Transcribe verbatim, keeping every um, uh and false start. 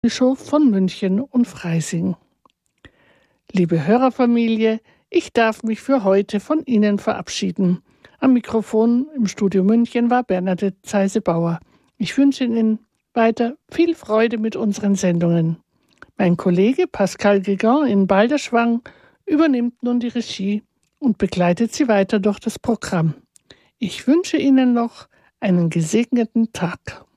Bischof von München und Freising. Liebe Hörerfamilie, ich darf mich für heute von Ihnen verabschieden. Am Mikrofon im Studio München war Bernadette Zeise-Bauer. Ich wünsche Ihnen weiter viel Freude mit unseren Sendungen. Mein Kollege Pascal Guégan in Balderschwang übernimmt nun die Regie und begleitet Sie weiter durch das Programm. Ich wünsche Ihnen noch einen gesegneten Tag.